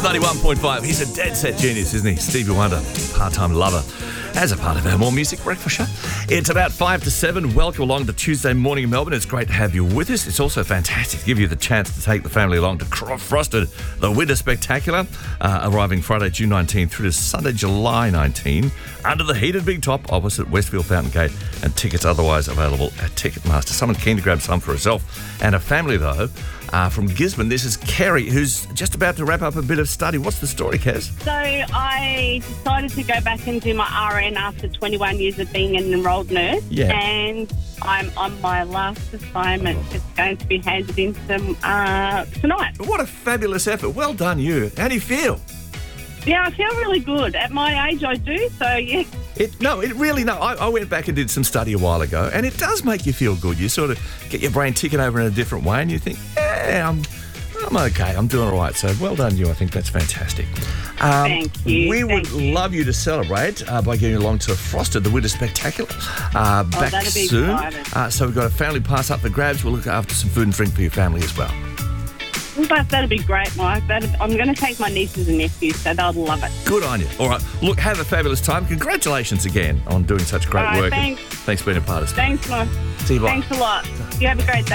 91.5. He's a dead set genius, isn't he? Stevie Wonder, part-time lover, as a part of our More Music Breakfast show. It's about 5 to 7. Welcome along to Tuesday morning in Melbourne. It's great to have you with us. It's also fantastic to give you the chance to take the family along to Frosted, the Winter Spectacular, arriving Friday, June 19 through to Sunday, July 19, under the heated big top opposite Westfield Fountain Gate, and tickets otherwise available at Ticketmaster. Someone keen to grab some for herself and a family, though, from Gisborne. This is Kerry, who's just about to wrap up a bit of study. What's the story, Kaz? So I decided to go back and do my RN after 21 years of being an enrolled nurse. Yeah. And I'm on my last assignment. It's going to be handed in tonight. What a fabulous effort. Well done, you. How do you feel? Yeah, I feel really good. At my age, I do. So, yeah. I went back and did some study a while ago, and it does make you feel good. You sort of get your brain ticking over in a different way, and you think, yeah, I'm okay. I'm doing all right. So well done, you. I think that's fantastic. Thank you. We would love you to celebrate by getting along to Frosted, the Winter Spectacular, back that'd be soon. exciting. So we've got a family pass up for grabs. We'll look after some food and drink for your family as well. But that'd be great, Mike. I'm going to take my nieces and nephews, so they'll love it. Good on you. All right. Look, have a fabulous time. Congratulations again on doing such great work. Thanks. Thanks for being a part of it. Thanks, Mike. See you, bye. Thanks a lot. You have a great day.